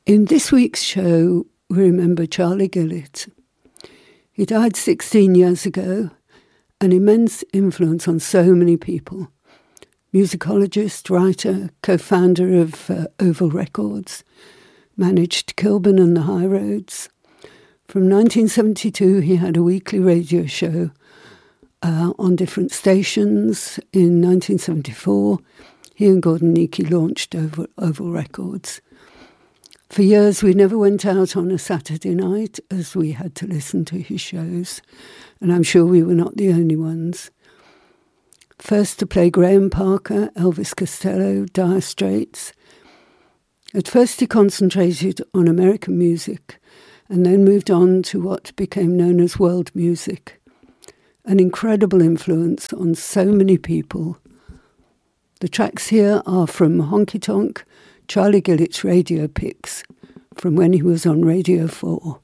In this week's show, we remember Charlie Gillett. He died 16 years ago, an immense influence on so many people. Musicologist, writer, co-founder of Oval Records, managed Kilburn and the High Roads. From 1972, he had a weekly radio show on different stations. In 1974, he and Gordon Nieke launched Oval Records. For years, we never went out on a Saturday night as we had to listen to his shows, and I'm sure we were not the only ones. First to play Graham Parker, Elvis Costello, Dire Straits. At first he concentrated on American music and then moved on to what became known as world music. An incredible influence on so many people. The tracks here are from Honky Tonk, Charlie Gillett's radio picks from when he was on Radio 4.